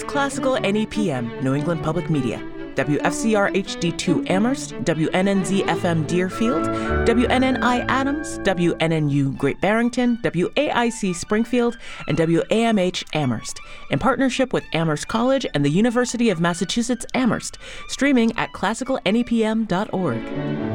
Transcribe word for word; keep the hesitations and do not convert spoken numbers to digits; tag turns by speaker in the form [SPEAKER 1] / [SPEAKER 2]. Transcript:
[SPEAKER 1] Classical N E P M, New England Public Media. W F C R H D two Amherst, W N N Z F M Deerfield, W N N I Adams, W N N U Great Barrington, W A I C Springfield, and W A M H Amherst, in partnership with Amherst College and the University of Massachusetts Amherst, streaming at classical N E P M dot org.